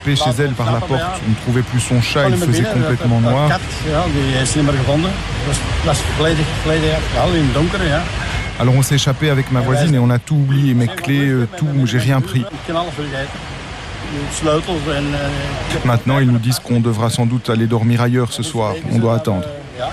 Chez elle, par la porte, on ne trouvait plus son chat, il faisait complètement noir. Alors on s'est échappé avec ma voisine et on a tout oublié, mes clés, tout, j'ai rien pris. Maintenant, ils nous disent qu'on devra sans doute aller dormir ailleurs ce soir. On doit attendre.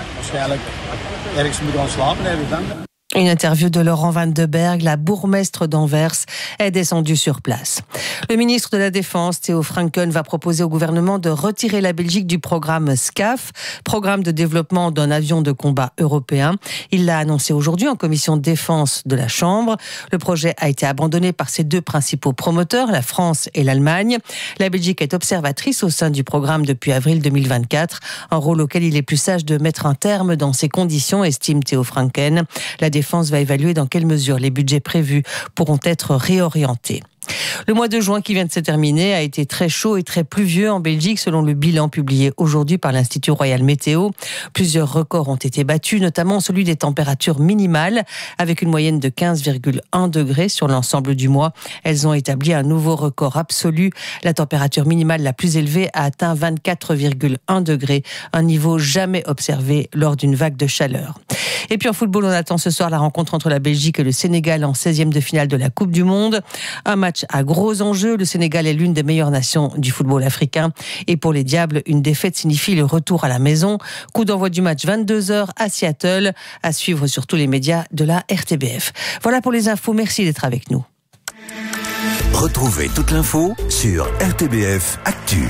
Une interview de Laurent Van de Berg, la bourgmestre d'Anvers, est descendue sur place. Le ministre de la Défense, Theo Franken, va proposer au gouvernement de retirer la Belgique du programme SCAF, programme de développement d'un avion de combat européen. Il l'a annoncé aujourd'hui en commission de défense de la Chambre. Le projet a été abandonné par ses deux principaux promoteurs, la France et l'Allemagne. La Belgique est observatrice au sein du programme depuis avril 2024, un rôle auquel il est plus sage de mettre un terme dans ces conditions, estime Theo Franken. La Défense va évaluer dans quelle mesure les budgets prévus pourront être réorientés. Le mois de juin qui vient de se terminer a été très chaud et très pluvieux en Belgique selon le bilan publié aujourd'hui par l'Institut Royal Météo. Plusieurs records ont été battus, notamment celui des températures minimales avec une moyenne de 15,1 degrés sur l'ensemble du mois. Elles ont établi un nouveau record absolu. La température minimale la plus élevée a atteint 24,1 degrés, un niveau jamais observé lors d'une vague de chaleur. Et puis en football, on attend ce soir la rencontre entre la Belgique et le Sénégal en 16e de finale de la Coupe du Monde. Un match à gros enjeux. Le Sénégal est l'une des meilleures nations du football africain. Et pour les Diables, une défaite signifie le retour à la maison. Coup d'envoi du match 22h à Seattle, à suivre sur tous les médias de la RTBF. Voilà pour les infos. Merci d'être avec nous. Retrouvez toute l'info sur RTBF Actu.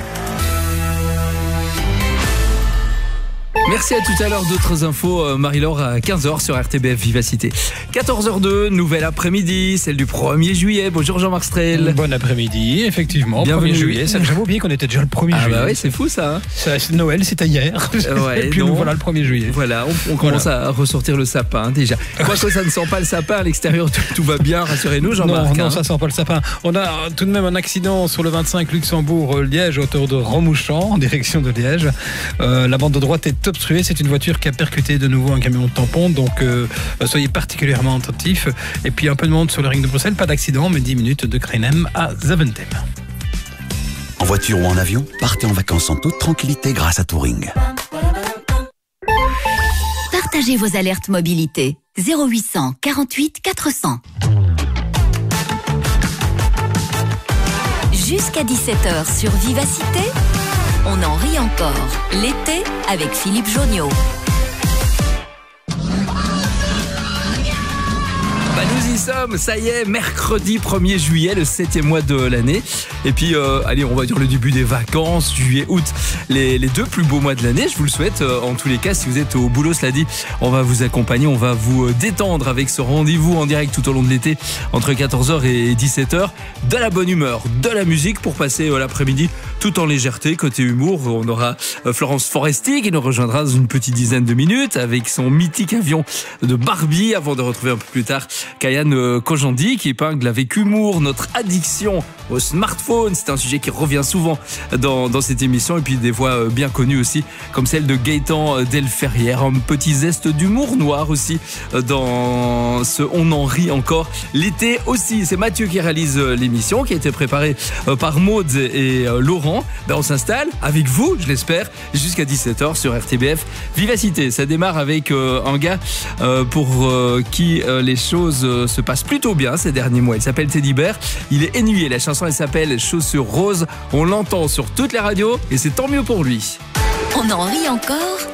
Merci, à tout à l'heure. D'autres infos, Marie-Laure, à 15h sur RTBF Vivacité. 14h02, nouvelle après-midi, celle du 1er juillet. Bonjour Jean-Marc Strel. Bon après-midi, effectivement. Bienvenue. 1er juillet, j'avais oublié qu'on était déjà le 1er juillet. Ah bah oui, c'est fou ça. Hein. Noël, c'était hier. Ouais, et puis nous voilà le 1er juillet. Voilà, on commence à ressortir le sapin déjà. Quoique ça ne sent pas le sapin à l'extérieur, tout va bien, rassurez-nous Jean-Marc. Non, ça sent pas le sapin. On a tout de même un accident sur le 25 Luxembourg-Liège, à hauteur de Romouchamp, en direction de Liège. La bande de droite est obstruée, c'est une voiture qui a percuté de nouveau un camion de tampon, donc soyez particulièrement attentifs. Et puis un peu de monde sur le ring de Bruxelles, pas d'accident, mais 10 minutes de Krenem à Zaventem. En voiture ou en avion, partez en vacances en toute tranquillité grâce à Touring. Partagez vos alertes mobilité. 0800 48 400. Jusqu'à 17h sur Vivacité, on en rit encore. L'été avec Philippe Jonniot. Nous y sommes, ça y est, mercredi 1er juillet, le 7e mois de l'année. Et puis, allez, on va dire le début des vacances, juillet, août, les deux plus beaux mois de l'année. Je vous le souhaite, en tous les cas, si vous êtes au boulot, cela dit, on va vous accompagner, on va vous détendre avec ce rendez-vous en direct tout au long de l'été, entre 14h et 17h. De la bonne humeur, de la musique pour passer l'après-midi tout en légèreté. Côté humour, on aura Florence Foresti qui nous rejoindra dans une petite dizaine de minutes avec son mythique avion de Barbie, avant de retrouver un peu plus tard Kayane Kojandi qui épingle avec humour notre addiction au smartphone. C'est un sujet qui revient souvent dans cette émission, et puis des voix bien connues aussi comme celle de Gaëtan Delferrière. Un petit zeste d'humour noir aussi dans ce On en rit encore. L'été aussi, c'est Mathieu qui réalise l'émission, qui a été préparée par Maud et Laurent. On s'installe avec vous, je l'espère, jusqu'à 17h sur RTBF Vivacité. Ça démarre avec un gars pour qui les choses se passent plutôt bien ces derniers mois. Il s'appelle Teddy Bear, il est ennuyé. La chanson elle s'appelle Chaussures roses. On l'entend sur toutes les radios et c'est tant mieux pour lui. On en rit encore